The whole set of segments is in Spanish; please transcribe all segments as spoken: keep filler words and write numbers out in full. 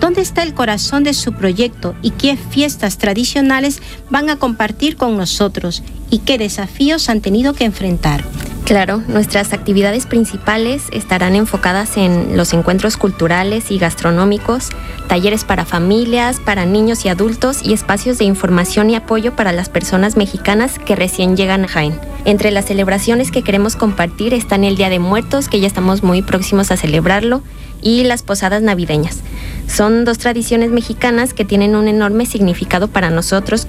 ¿Dónde está el corazón de su proyecto y qué fiestas tradicionales van a compartir con nosotros y qué desafíos han tenido que enfrentar? Claro, nuestras actividades principales estarán enfocadas en los encuentros culturales y gastronómicos, talleres para familias, para niños y adultos y espacios de información y apoyo para las personas mexicanas que recién llegan a Jaén. Entre las celebraciones que queremos compartir están el Día de Muertos, que ya estamos muy próximos a celebrarlo, y las posadas navideñas. Son dos tradiciones mexicanas que tienen un enorme significado para nosotros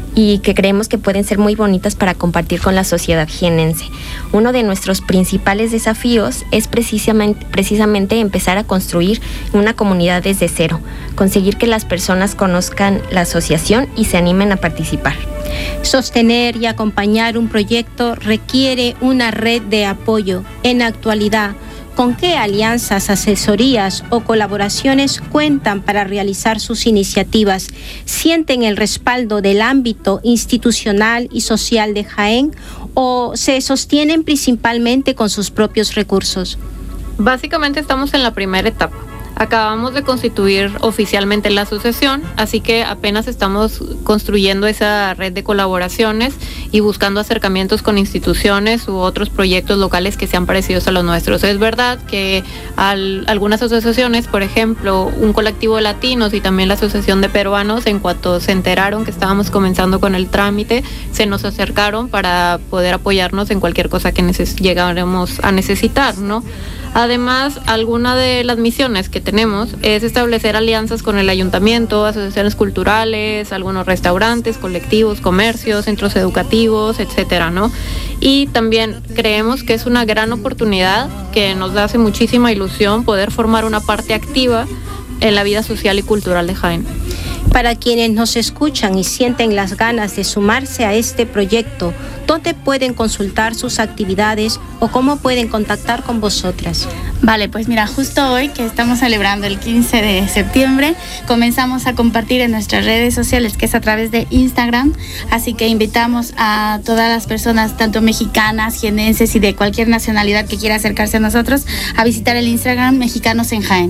y que creemos que pueden ser muy bonitas para compartir con la sociedad jienense. Uno de nuestros principales desafíos es precisamente, precisamente empezar a construir una comunidad desde cero, conseguir que las personas conozcan la asociación y se animen a participar. Sostener y acompañar un proyecto requiere una red de apoyo. En la actualidad, ¿con qué alianzas, asesorías o colaboraciones cuentan para realizar sus iniciativas? ¿Sienten el respaldo del ámbito institucional y social de Jaén o se sostienen principalmente con sus propios recursos? Básicamente estamos en la primera etapa. Acabamos de constituir oficialmente la asociación, así que apenas estamos construyendo esa red de colaboraciones y buscando acercamientos con instituciones u otros proyectos locales que sean parecidos a los nuestros. Es verdad que al, algunas asociaciones, por ejemplo, un colectivo de latinos y también la Asociación de Peruanos, en cuanto se enteraron que estábamos comenzando con el trámite, se nos acercaron para poder apoyarnos en cualquier cosa que neces- llegáramos a necesitar, ¿no? Además, alguna de las misiones que tenemos es establecer alianzas con el ayuntamiento, asociaciones culturales, algunos restaurantes, colectivos, comercios, centros educativos, etcétera, ¿no? Y también creemos que es una gran oportunidad que nos hace muchísima ilusión poder formar una parte activa en la vida social y cultural de Jaén. Para quienes nos escuchan y sienten las ganas de sumarse a este proyecto, ¿dónde pueden consultar sus actividades o cómo pueden contactar con vosotras? Vale, pues mira, justo hoy que estamos celebrando el quince de septiembre, comenzamos a compartir en nuestras redes sociales, que es a través de Instagram, así que invitamos a todas las personas, tanto mexicanas, jienenses y de cualquier nacionalidad que quiera acercarse a nosotros, a visitar el Instagram Mexicanos en Jaén.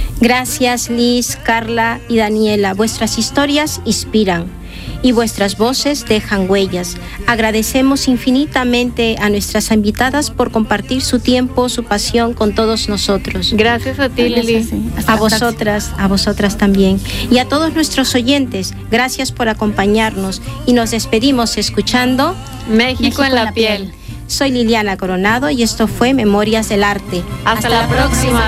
Gracias Liz, Carla y Daniela, vuestras historias inspiran y vuestras voces dejan huellas. Agradecemos infinitamente a nuestras invitadas por compartir su tiempo, su pasión con todos nosotros. Gracias a ti, Lili. A vosotras, a vosotras también. Y a todos nuestros oyentes, gracias por acompañarnos y nos despedimos escuchando México, México en la, la piel. piel. Soy Liliana Coronado y esto fue Memorias del Arte. Hasta, Hasta la, la próxima. próxima.